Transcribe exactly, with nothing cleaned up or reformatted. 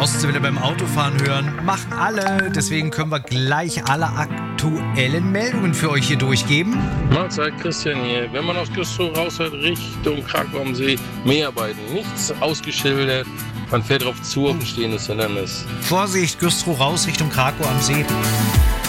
Ostseewelle beim Autofahren hören. Machen alle. Deswegen können wir gleich alle aktuellen Meldungen für euch hier durchgeben. Mahlzeit, Christian hier. Wenn man aus Güstrow rausfährt, Richtung Krakau am See, Meerarbeiten. Nichts ausgeschildert. Man fährt drauf zu auf ein stehendes Hindernis. Vorsicht, Güstrow raus Richtung Krakau am See.